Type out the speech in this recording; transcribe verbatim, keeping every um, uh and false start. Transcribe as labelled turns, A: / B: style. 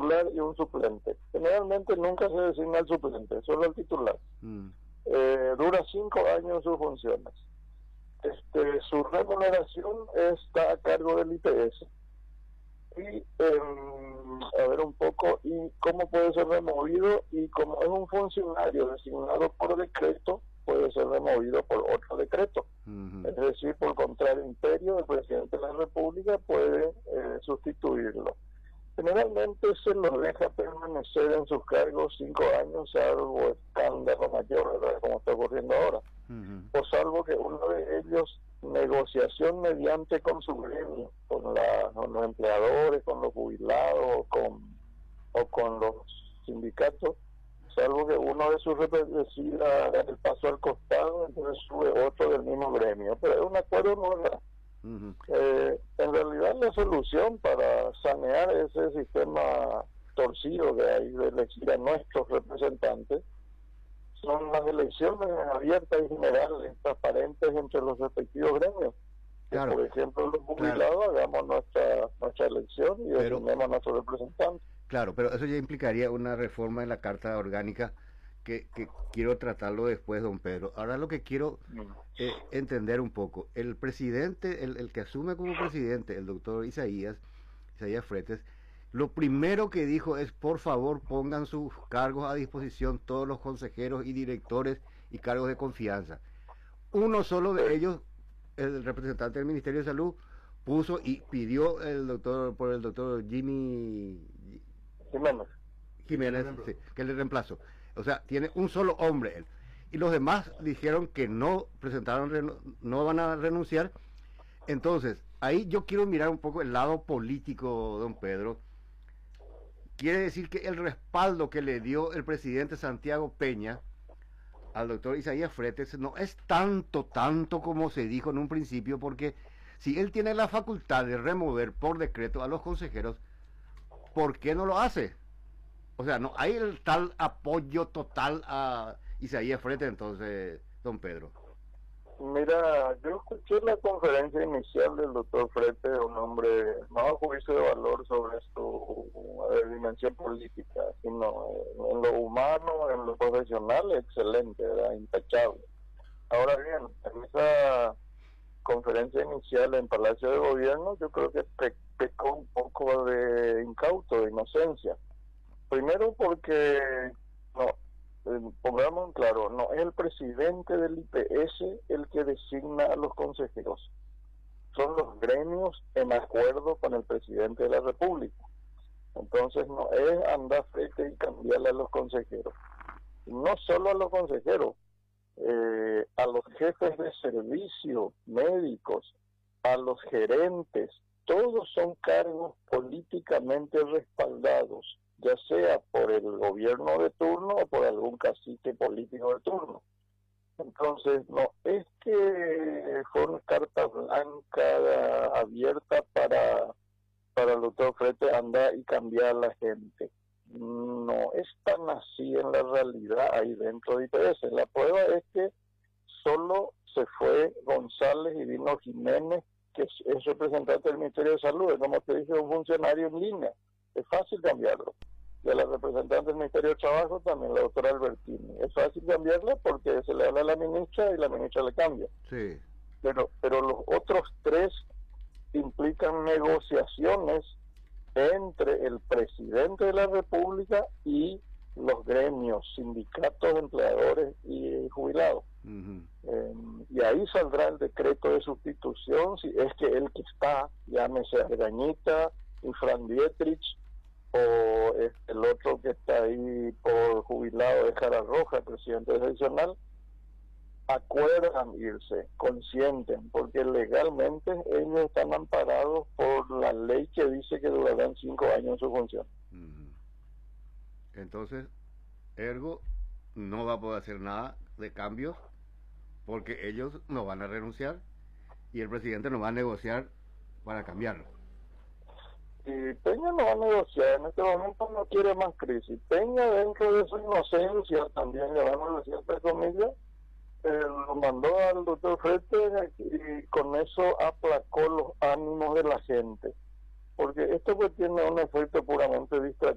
A: titular y un suplente. Generalmente nunca se designa el suplente, solo el titular. Mm. Eh, dura cinco años sus funciones. Este, su remuneración está a cargo del I P S. Y eh, a ver un poco, y cómo puede ser removido, y como es un funcionario designado por decreto, puede ser removido por otro decreto. Uh-huh. Es decir, por contrario imperio, el presidente de la República puede eh, sustituirlo. Generalmente se los deja permanecer en sus cargos cinco años, salvo escándalo mayor, ¿verdad?, como está ocurriendo ahora. Uh-huh. O salvo que uno de ellos, negociación mediante con su gremio, con, la, con los empleadores, con los jubilados o con, o con los sindicatos, salvo que uno de sus representantes decida dar el paso al costado, entonces sube otro del mismo gremio. Pero es un acuerdo no verdad. Uh-huh. Eh, en realidad la solución para sanear ese sistema torcido que hay de elegir a nuestros representantes son las elecciones abiertas y generales, transparentes entre los respectivos gremios. Claro. Que, por ejemplo, los jubilados, claro, hagamos nuestra nuestra elección y designemos a nuestros representantes.
B: Claro, pero eso ya implicaría una reforma en la Carta Orgánica que, que quiero tratarlo después, don Pedro. Ahora lo que quiero eh, entender un poco, el presidente, el, el que asume como presidente, el doctor Isaías, Isaías Fretes, lo primero que dijo es: por favor pongan sus cargos a disposición todos los consejeros y directores y cargos de confianza. Uno solo de ellos, el representante del Ministerio de Salud, puso y pidió el doctor por el doctor Jimmy
A: Jiménez,
B: Jiménez sí, que le reemplazó. O sea, tiene un solo hombre él. Y los demás dijeron que no presentaron, no van a renunciar. Entonces, ahí yo quiero mirar un poco el lado político, don Pedro. Quiere decir que el respaldo que le dio el presidente Santiago Peña al doctor Isaías Fretes no es tanto, tanto como se dijo en un principio, porque si él tiene la facultad de remover por decreto a los consejeros, ¿por qué no lo hace? O sea, no hay el tal apoyo total a Isaías Fretes, entonces, don Pedro.
A: Mira, yo escuché la conferencia inicial del doctor Fretes, un hombre no a juicio de valor sobre su ver, dimensión política, sino en lo humano, en lo profesional, excelente, era intachable. Ahora bien, en esa conferencia inicial en Palacio de Gobierno, yo creo que pe pecó un poco de incauto, de inocencia. Primero porque, no, eh, pongamos en claro, no es el presidente del I P S el que designa a los consejeros. Son los gremios en acuerdo con el presidente de la República. Entonces no es andar frente y cambiarle a los consejeros. No solo a los consejeros, eh, a los jefes de servicio, médicos, a los gerentes, todos son cargos políticamente respaldados, ya sea por el gobierno de turno o por algún cacique político de turno. Entonces, no es que fue una carta blanca abierta para, para el doctor Fretes andar y cambiar a la gente. No es tan así en la realidad ahí dentro de I P S. La prueba es que solo se fue González y vino Jiménez, que es, es representante del Ministerio de Salud, como te dije, un funcionario en línea. Es fácil cambiarlo. Y a la representante del Ministerio de Trabajo también, la doctora Albertini. Es fácil cambiarla porque se le habla a la ministra y la ministra le cambia.
B: Sí.
A: Pero, pero los otros tres implican negociaciones entre el presidente de la República y los gremios, sindicatos, empleadores y jubilados. Uh-huh. eh, y ahí saldrá el decreto de sustitución, si es que el que está, llámese Argañita y Fran Dietrich, o el otro que está ahí por jubilado de Jara Roja, presidente excepcional, acuerdan irse, consienten, porque legalmente ellos están amparados por la ley que dice que durarán cinco años en su función.
B: Uh-huh. Entonces, ergo, no va a poder hacer nada de cambios, porque ellos no van a renunciar y el presidente no va a negociar para cambiarlo.
A: Y Peña no va a negociar, en este momento no quiere más crisis. Peña, dentro de su inocencia, también le van a decir entre comillas, eh, lo mandó al doctor Fretes y con eso aplacó los ánimos de la gente. Porque esto pues tiene un efecto puramente distractivo.